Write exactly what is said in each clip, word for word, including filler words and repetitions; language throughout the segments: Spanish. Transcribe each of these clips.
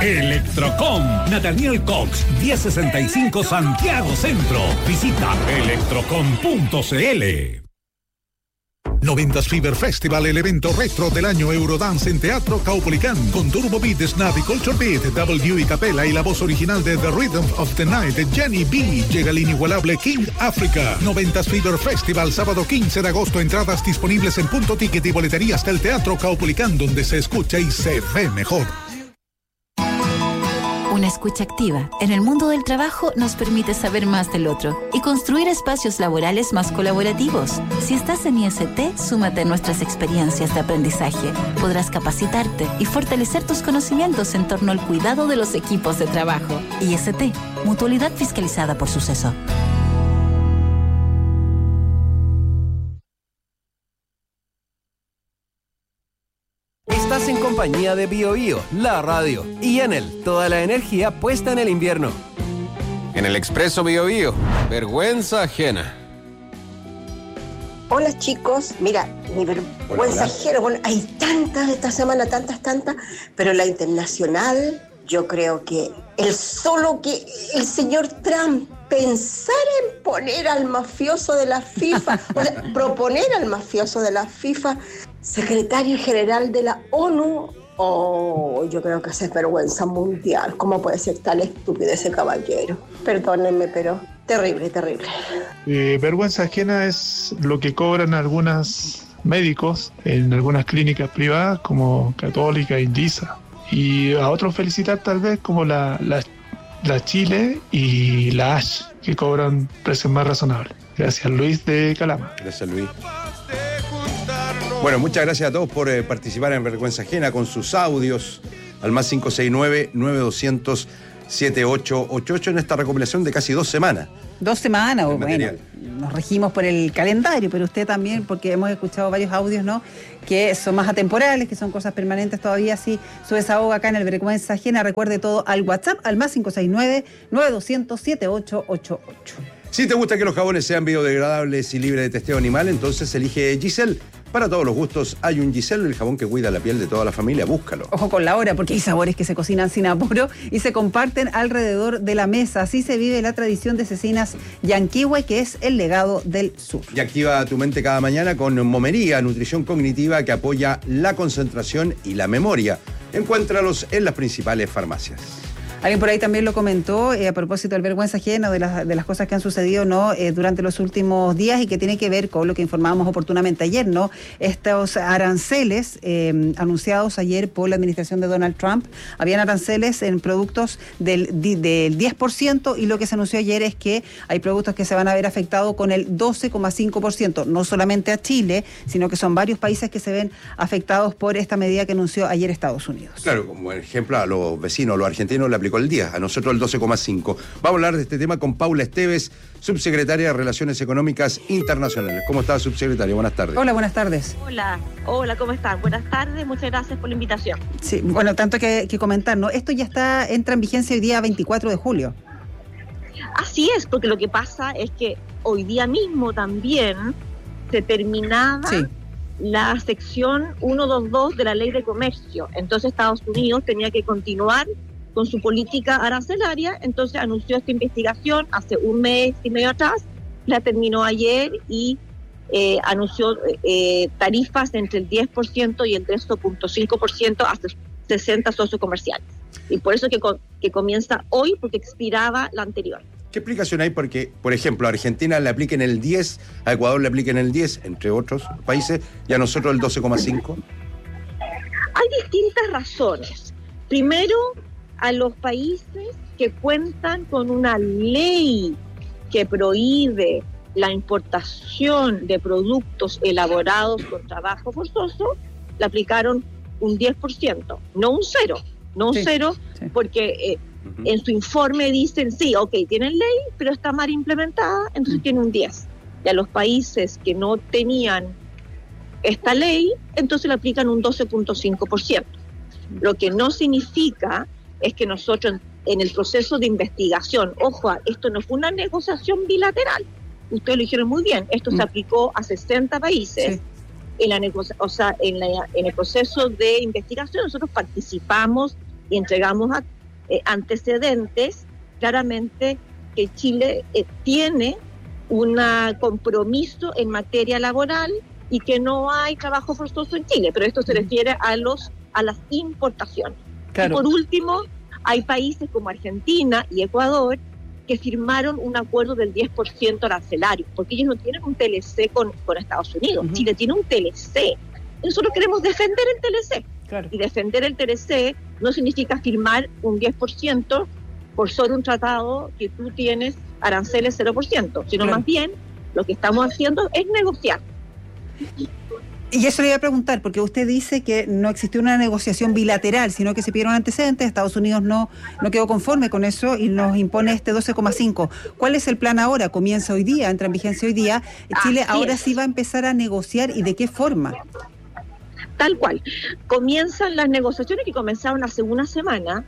Electrocom, Nathaniel Cox, diez sesenta y cinco Santiago Centro. Visita electrocom punto cl. noventas Fever Festival, el evento retro del año Eurodance en Teatro Caupolicán, con Turbo Beat, Snap y Culture Beat, W y Capella y la voz original de The Rhythm of the Night, Jenny B. Llega el inigualable King Africa. noventas Fever Festival, sábado quince de agosto, entradas disponibles en Punto Ticket y boleterías del Teatro Caupolicán, donde se escucha y se ve mejor. Una escucha activa en el mundo del trabajo nos permite saber más del otro y construir espacios laborales más colaborativos. Si estás en I S T, súmate a nuestras experiencias de aprendizaje. Podrás capacitarte y fortalecer tus conocimientos en torno al cuidado de los equipos de trabajo. I S T, Mutualidad Fiscalizada por Suceso. Estás en compañía de Bio Bio, la radio, y Enel, toda la energía puesta en el invierno. En el Expreso Bio Bio, vergüenza ajena. Hola chicos, mira, mi vergüenza ajena, bueno, hay tantas esta semana, tantas, tantas, pero la internacional, yo creo que el solo que el señor Trump pensar en poner al mafioso de la FIFA, o sea, proponer al mafioso de la FIFA secretario general de la ONU, oh, yo creo que esa es vergüenza mundial. ¿Cómo puede ser tan estúpido ese caballero? Perdónenme, pero terrible, terrible. Eh, vergüenza ajena es lo que cobran algunos médicos en algunas clínicas privadas como Católica, Indisa. Y a otros felicitar tal vez como la, la, la Chile y la Ash, que cobran precios más razonables. Gracias, Luis de Calama. Gracias, Luis. Bueno, muchas gracias a todos por eh, participar en Vergüenza Ajena con sus audios al más cinco seis nueve, nueve dos cero cero, siete ocho ocho ocho en esta recopilación de casi dos semanas. Dos semanas, o bueno, nos regimos por el calendario, pero usted también, porque hemos escuchado varios audios, ¿no?, que son más atemporales, que son cosas permanentes todavía, sí, su desahogo acá en el Vergüenza Ajena. Recuerde todo al WhatsApp, al más cinco seis nueve, nueve dos cero cero, siete ocho ocho ocho. Si te gusta que los jabones sean biodegradables y libres de testeo animal, entonces elige Giselle. Para todos los gustos hay un Giselle, el jabón que cuida la piel de toda la familia. Búscalo. Ojo con la hora, porque hay sabores que se cocinan sin apuro y se comparten alrededor de la mesa. Así se vive la tradición de cecinas Yanquihue, que es el legado del sur. Y activa tu mente cada mañana con Momería, nutrición cognitiva que apoya la concentración y la memoria. Encuéntralos en las principales farmacias. Alguien por ahí también lo comentó eh, a propósito del vergüenza ajena, de las, de las cosas que han sucedido, ¿no?, eh, durante los últimos días, y que tiene que ver con lo que informábamos oportunamente ayer, ¿no? Estos aranceles eh, anunciados ayer por la administración de Donald Trump. Habían aranceles en productos del, del diez por ciento, y lo que se anunció ayer es que hay productos que se van a ver afectados con el doce coma cinco por ciento, no solamente a Chile, sino que son varios países que se ven afectados por esta medida que anunció ayer Estados Unidos. Claro, como ejemplo a los vecinos, los argentinos le aplicó el diez, a nosotros el doce coma cinco. Vamos a hablar de este tema con Paula Esteves, subsecretaria de Relaciones Económicas Internacionales. ¿Cómo está, subsecretaria? Buenas tardes. Hola, buenas tardes. Hola, hola, ¿cómo están? Buenas tardes, muchas gracias por la invitación. Sí, bueno, tanto que, que comentar, ¿no? Esto ya está, entra en vigencia el día veinticuatro de julio. Así es, porque lo que pasa es que hoy día mismo también se terminaba sí. la sección ciento veintidós de la Ley de Comercio. Entonces Estados Unidos tenía que continuar con su política arancelaria, entonces anunció esta investigación hace un mes y medio atrás, la terminó ayer y eh, anunció eh, tarifas entre el diez por ciento y el tres punto cinco por ciento hasta sesenta socios comerciales. Y por eso que, que comienza hoy, porque expiraba la anterior. ¿Qué explicación hay? Porque, por ejemplo, a Argentina le apliquen el diez, a Ecuador le apliquen el diez, entre otros países, y a nosotros el doce coma cinco. Hay distintas razones. Primero, a los países que cuentan con una ley que prohíbe la importación de productos elaborados con trabajo forzoso, le aplicaron un diez por ciento, no un cero, no un sí, cero, sí. porque eh, uh-huh. en su informe dicen, sí, ok, tienen ley, pero está mal implementada, entonces uh-huh. tiene un diez. Y a los países que no tenían esta ley, entonces le aplican un doce punto cinco por ciento. Uh-huh. Lo que no significa es que nosotros en el proceso de investigación, ojo, esto no fue una negociación bilateral, ustedes lo dijeron muy bien, esto mm. se aplicó a sesenta países, sí. en la negocia- o sea, en, la, en el proceso de investigación nosotros participamos y entregamos a, eh, antecedentes, claramente que Chile eh, tiene un compromiso en materia laboral y que no hay trabajo forzoso en Chile, pero esto se refiere a los a las importaciones. Claro. Y por último, hay países como Argentina y Ecuador que firmaron un acuerdo del diez por ciento arancelario, porque ellos no tienen un T L C con, con Estados Unidos. Uh-huh. Chile tiene un T L C. Nosotros queremos defender el T L C. Claro. Y defender el T L C no significa firmar un diez por ciento por sobre un tratado que tú tienes aranceles cero por ciento, sino claro. más bien lo que estamos haciendo es negociar. Y eso le iba a preguntar, porque usted dice que no existió una negociación bilateral, sino que se pidieron antecedentes, Estados Unidos no, no quedó conforme con eso y nos impone este doce coma cinco. ¿Cuál es el plan ahora? Comienza hoy día, entra en vigencia hoy día. Chile Así ahora es. sí va a empezar a negociar, ¿y de qué forma? Tal cual. Comienzan las negociaciones que comenzaron hace una semana.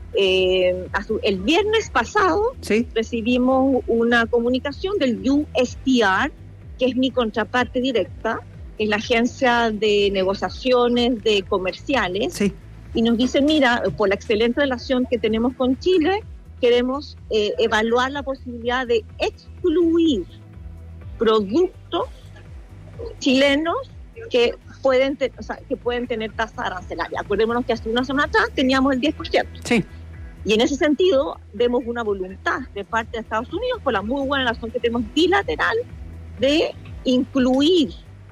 Eh, el viernes pasado ¿Sí? recibimos una comunicación del U S T R, que es mi contraparte directa, en la agencia de negociaciones de comerciales, sí. y nos dicen, mira, por la excelente relación que tenemos con Chile, queremos eh, evaluar la posibilidad de excluir productos chilenos que pueden, te, o sea, que pueden tener tasa arancelaria. Acordémonos que hace una semana atrás teníamos el diez por ciento. Sí. Y en ese sentido, vemos una voluntad de parte de Estados Unidos, por la muy buena relación que tenemos bilateral, de incluir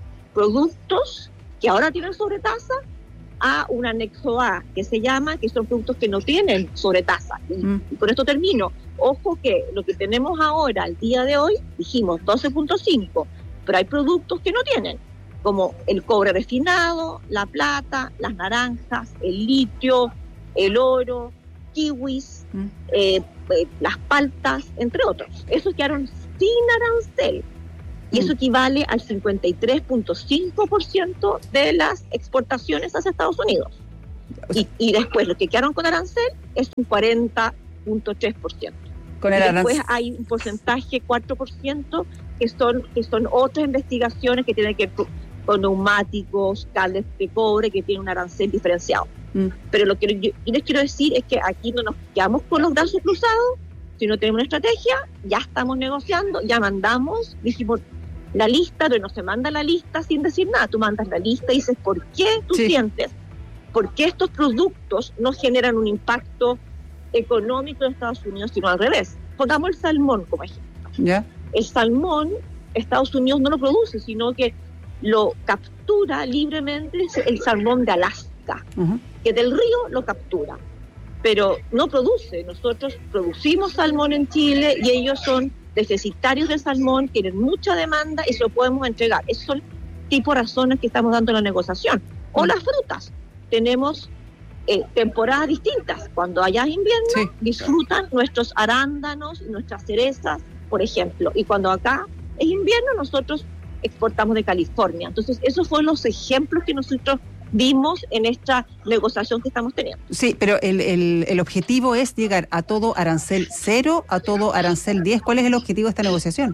productos que ahora tienen sobretasa a un anexo A, que se llama, que son productos que no tienen sobretasa. Y, mm. y con esto termino. Ojo que lo que tenemos ahora, al día de hoy, dijimos doce punto cinco, pero hay productos que no tienen, como el cobre refinado, la plata, las naranjas, el litio, el oro, kiwis, mm. eh, eh, las paltas, entre otros. Esos quedaron sin arancel. Y eso equivale al cincuenta y tres punto cinco por ciento de las exportaciones hacia Estados Unidos. Y, y después, lo que quedaron con arancel es un cuarenta punto tres por ciento. Con el y después arancel. Hay un porcentaje, cuatro por ciento, que son, que son otras investigaciones que tienen que ver con neumáticos, cables de cobre, que tienen un arancel diferenciado. Mm. Pero lo que yo, yo les quiero decir es que aquí no nos quedamos con los brazos cruzados, sino tenemos una estrategia, ya estamos negociando, ya mandamos, dijimos, la lista, pero no se manda la lista sin decir nada. Tú mandas la lista y dices por qué tú sí. sientes, por qué estos productos no generan un impacto económico en Estados Unidos, sino al revés. Pongamos el salmón como ejemplo. ¿Ya? El salmón, Estados Unidos no lo produce, sino que lo captura libremente el salmón de Alaska, uh-huh. que del río lo captura, pero no produce. Nosotros producimos salmón en Chile y ellos son deficitarios de salmón, tienen mucha demanda y se lo podemos entregar. Esos son tipo de razones que estamos dando en la negociación. O las frutas. Tenemos eh, temporadas distintas. Cuando allá es invierno, sí, disfrutan claro. nuestros arándanos y nuestras cerezas, por ejemplo. Y cuando acá es invierno, nosotros exportamos de California. Entonces, esos fueron los ejemplos que nosotros vimos en esta negociación que estamos teniendo. Sí, pero el, el, el objetivo es llegar a todo arancel cero, a todo arancel diez. ¿Cuál es el objetivo de esta negociación?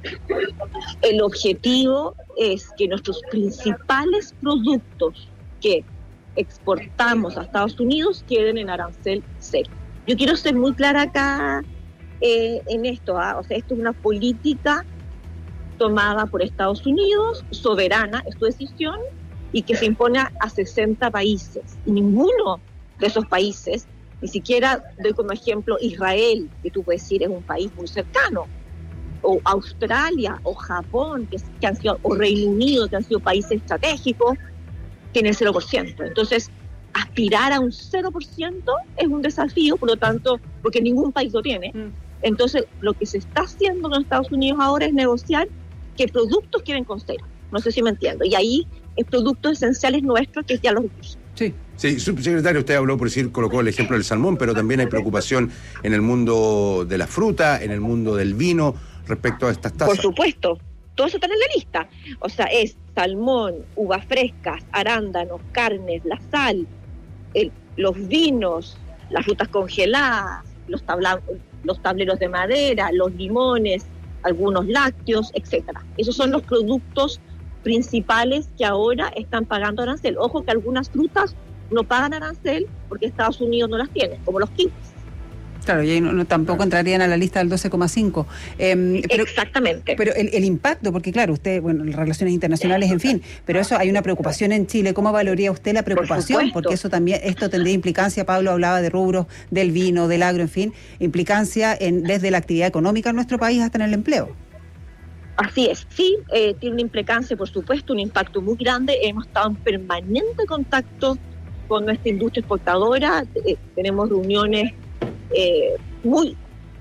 El objetivo es que nuestros principales productos que exportamos a Estados Unidos queden en arancel cero. Yo quiero ser muy clara acá eh, en esto, ¿ah? O sea, esto es una política tomada por Estados Unidos, soberana, es su decisión, y que se impone a sesenta países. Y ninguno de esos países, ni siquiera doy como ejemplo Israel, que tú puedes decir es un país muy cercano, o Australia, o Japón, que, que han sido, o Reino Unido, que han sido países estratégicos, tienen cero por ciento. Entonces, aspirar a un cero por ciento es un desafío, por lo tanto, porque ningún país lo tiene. Mm. Entonces, lo que se está haciendo en Estados Unidos ahora es negociar qué productos quieren con cero. No sé si me entiendo. Y ahí es productos esenciales nuestros que ya los dije. Sí. Sí, subsecretario, usted habló, por decir, colocó el ejemplo del salmón, pero también hay preocupación en el mundo de la fruta, en el mundo del vino, respecto a estas tasas. Por supuesto, todo eso está en la lista. O sea, es salmón, uvas frescas, arándanos, carnes, la sal, el, los vinos, las frutas congeladas, los, tabla, los tableros de madera, los limones, algunos lácteos, etcétera. Esos son los productos principales que ahora están pagando arancel. Ojo que algunas frutas no pagan arancel porque Estados Unidos no las tiene, como los kiwis. Claro, y ahí no, no, tampoco entrarían a la lista del doce coma cinco. Eh, pero, Exactamente. Pero el, el impacto, porque claro, usted, bueno, relaciones internacionales, en fin, pero eso hay una preocupación en Chile. ¿Cómo valoraría usted la preocupación? Por porque eso también, esto tendría implicancia, Pablo hablaba de rubros, del vino, del agro, en fin, implicancia en, desde la actividad económica en nuestro país hasta en el empleo. Así es, sí, eh, tiene una implicancia, por supuesto, un impacto muy grande. Hemos estado en permanente contacto con nuestra industria exportadora, eh, tenemos reuniones Eh, muy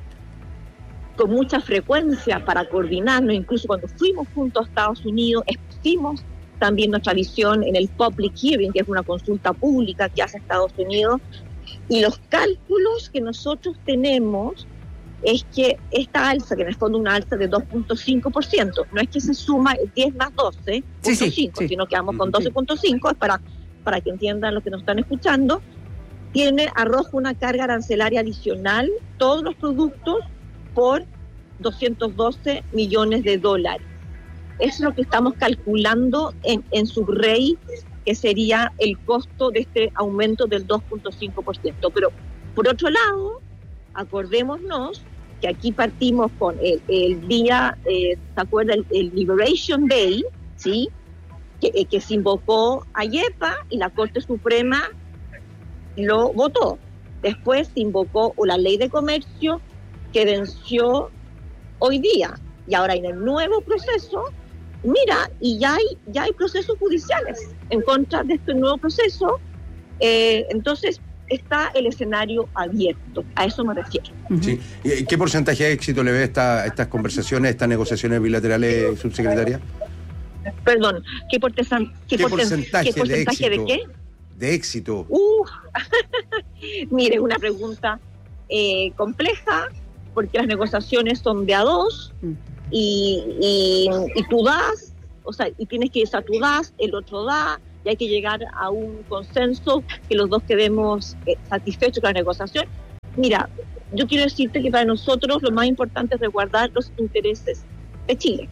con mucha frecuencia para coordinarnos. Incluso cuando fuimos juntos a Estados Unidos expusimos también nuestra visión en el public hearing, que es una consulta pública que hace Estados Unidos, y los cálculos que nosotros tenemos es que esta alza, que en el fondo es una alza de dos punto cinco por ciento, no es que se suma diez más doce punto cinco, sí, sí, sí. sino que vamos con doce punto cinco, es para, para que entiendan los que nos están escuchando. Tiene, arroja una carga arancelaria adicional, todos los productos, por doscientos doce millones de dólares. Eso es lo que estamos calculando en, en subrey, que sería el costo de este aumento del dos punto cinco por ciento. Pero, por otro lado, acordémonos que aquí partimos con el, el día, eh, ¿se acuerda? El, el Liberation Day, ¿sí? Que, eh, que se invocó a YEPA y la Corte Suprema lo votó. Después se invocó la ley de comercio que venció hoy día. Y ahora en el nuevo proceso, mira, y ya hay, ya hay procesos judiciales en contra de este nuevo proceso. Eh, entonces está el escenario abierto, a eso me refiero. Sí. ¿Y qué porcentaje de éxito le ve a esta, estas conversaciones, estas negociaciones bilaterales, subsecretaria? Perdón, ¿qué, portesan, qué, ¿Qué porten, porcentaje, ¿qué porcentaje de, de qué? De éxito. Uh, mire, una pregunta eh, compleja, porque las negociaciones son de a dos, mm. y, y, y tú das, o sea, y tienes que ir a tú das, el otro da, y hay que llegar a un consenso que los dos quedemos eh, satisfechos con la negociación. Mira, yo quiero decirte que para nosotros lo más importante es resguardar los intereses de Chile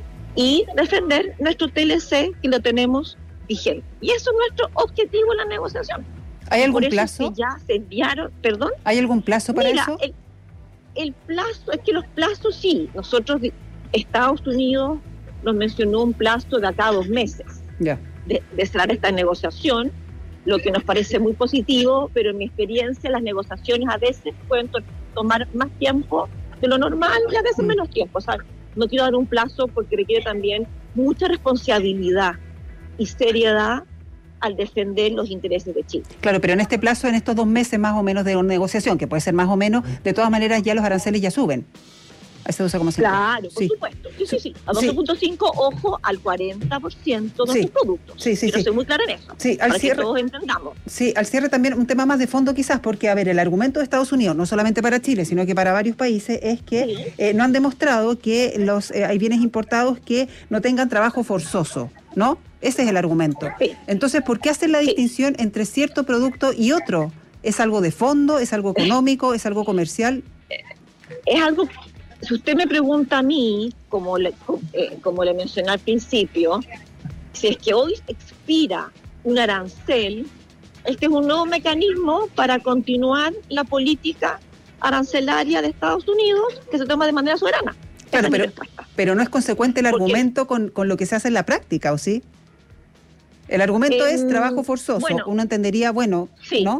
y defender nuestro T L C, que lo tenemos vigente. Y eso es nuestro objetivo en la negociación. ¿Hay algún Por eso plazo? Es que ya se enviaron, perdón. ¿Hay algún plazo para Mira, eso? El, el plazo, es que los plazos sí. Nosotros, Estados Unidos nos mencionó un plazo de acá a dos meses yeah. de, de cerrar esta negociación, lo que nos parece muy positivo, pero en mi experiencia las negociaciones a veces pueden to- tomar más tiempo de lo normal y a veces mm. menos tiempo. O sea, no quiero dar un plazo porque requiere también mucha responsabilidad y seriedad al defender los intereses de Chile. Claro, pero en este plazo, en estos dos meses más o menos de una negociación, que puede ser más o menos, de todas maneras ya los aranceles ya suben. Ahí se usa como siempre. Claro, por sí. supuesto. Sí, sí, sí. A doce punto cinco, sí. Ojo, al cuarenta por ciento de sí. nuestros productos. Sí, sí, Quiero sí. ser muy clara en eso. Sí, al para cierre, que todos entendamos. Sí, al cierre también un tema más de fondo quizás, porque, a ver, el argumento de Estados Unidos, no solamente para Chile, sino que para varios países, es que sí. eh, no han demostrado que los eh, hay bienes importados que no tengan trabajo forzoso, ¿no? Ese es el argumento. Sí. Entonces, ¿por qué hacen la sí. distinción entre cierto producto y otro? ¿Es algo de fondo? ¿Es algo económico? ¿Es algo comercial? Es algo... Si usted me pregunta a mí, como le, eh, como le mencioné al principio, si es que hoy expira un arancel, este es un nuevo mecanismo para continuar la política arancelaria de Estados Unidos que se toma de manera soberana. Claro, pero, pero no es consecuente el argumento con, con lo que se hace en la práctica, ¿o sí? El argumento eh, es trabajo forzoso. Bueno, uno entendería, bueno, sí. ¿no?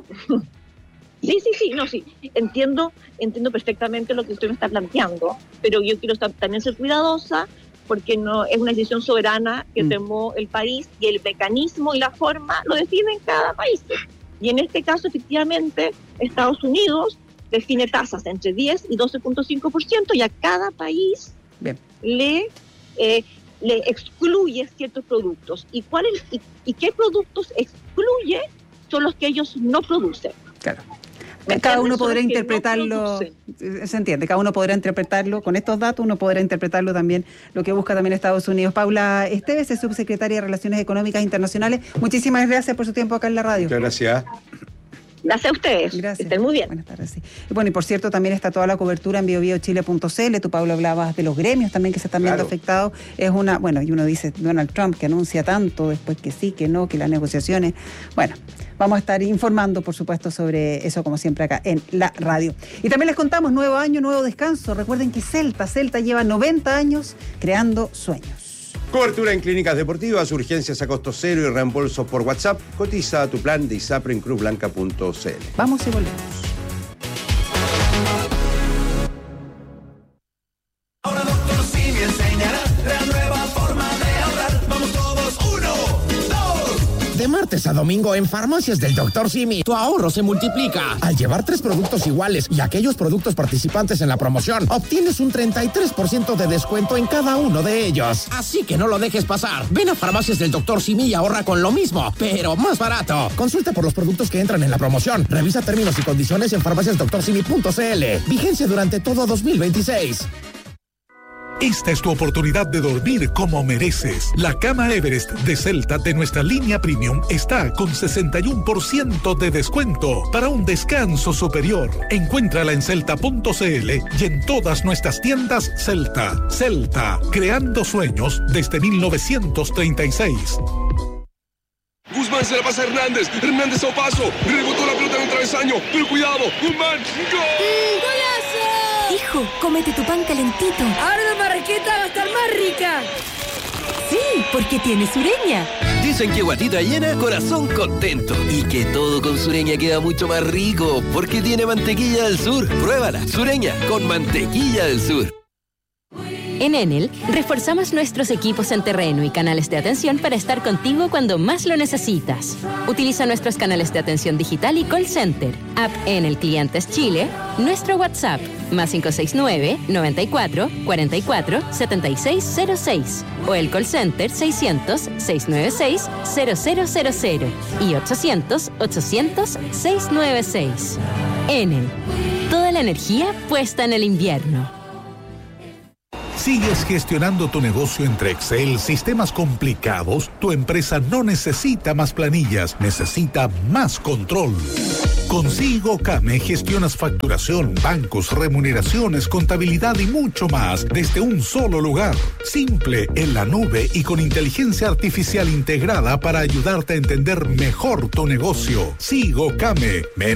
Sí, sí, sí, no, sí. Entiendo, entiendo perfectamente lo que usted me está planteando, pero yo quiero también ser cuidadosa porque no es una decisión soberana que mm. tomó el país y el mecanismo y la forma lo definen cada país. Y en este caso, efectivamente, Estados Unidos define tasas entre diez y doce punto cinco por ciento y a cada país Bien. le eh, le excluye ciertos productos. ¿Y, cuál es, y, y qué productos excluye? Son los que ellos no producen. Claro. Cada uno podrá interpretarlo, no se entiende, cada uno podrá interpretarlo, con estos datos uno podrá interpretarlo también, lo que busca también Estados Unidos. Paula Esteves, es subsecretaria de Relaciones Económicas Internacionales. Muchísimas gracias por su tiempo acá en la radio. Muchas gracias. Gracias a ustedes. Gracias. Estén muy bien. Buenas tardes, sí. Y bueno, y por cierto, también está toda la cobertura en bio bio chile punto c l. Tú, Pablo, hablabas de los gremios también que se están viendo claro. afectados. Es una, bueno, y uno dice Donald Trump que anuncia tanto, después que sí, que no, que las negociaciones. Bueno, vamos a estar informando, por supuesto, sobre eso, como siempre, acá en la radio. Y también les contamos, nuevo año, nuevo descanso. Recuerden que Celta, Celta lleva noventa años creando sueños. Cobertura en clínicas deportivas, urgencias a costo cero y reembolso por WhatsApp. Cotiza tu plan de ISAPRE en cruz blanca punto c l. Vamos y volvemos. Ahora doctor Simi enseñará la nueva forma de ahorrar. Vamos todos, uno, dos. De martes a domingo en Farmacias del doctor Simi, tu ahorro se multiplica. Al llevar tres productos iguales y aquellos productos participantes en la promoción, obtienes un treinta y tres por ciento de descuento en cada uno de ellos. Así que no lo dejes pasar. Ven a Farmacias del doctor Simi y ahorra con lo mismo, pero más barato. Consulta por los productos que entran en la promoción. Revisa términos y condiciones en farmacias doctor simi punto c l. Vigencia durante todo dos mil veintiséis. Esta es tu oportunidad de dormir como mereces. La cama Everest de Celta de nuestra línea Premium está con sesenta y uno por ciento de descuento para un descanso superior. Encuéntrala en celta punto c l y en todas nuestras tiendas Celta. Celta, creando sueños desde mil novecientos treinta y seis. Guzmán se la pasa a Hernández. Hernández a paso. Rebotó la pelota en el travesaño. Pero cuidado. Guzmán. ¡Gol! ¡Golazo! Hijo, cómete tu pan calentito. Ahora la marraqueta va a estar más rica. Sí, porque tiene Sureña. Dicen que guatita llena, corazón contento. Y que todo con Sureña queda mucho más rico, porque tiene mantequilla del sur. Pruébala, Sureña, con mantequilla del sur. En Enel, reforzamos nuestros equipos en terreno y canales de atención para estar contigo cuando más lo necesitas. Utiliza nuestros canales de atención digital y call center, app Enel Clientes Chile, nuestro WhatsApp, más cinco seis nueve, noventa y cuatro, cuarenta y cuatro, setenta y seis cero seis, o el call center seiscientos, seiscientos noventa y seis, cero cero cero cero y ochocientos, ochocientos, seiscientos noventa y seis. Enel, toda la energía puesta en el invierno. ¿Sigues gestionando tu negocio entre Excel, sistemas complicados? Tu empresa no necesita más planillas, necesita más control. Con SigoCame gestionas facturación, bancos, remuneraciones, contabilidad y mucho más desde un solo lugar. Simple, en la nube y con inteligencia artificial integrada para ayudarte a entender mejor tu negocio. SigoCame.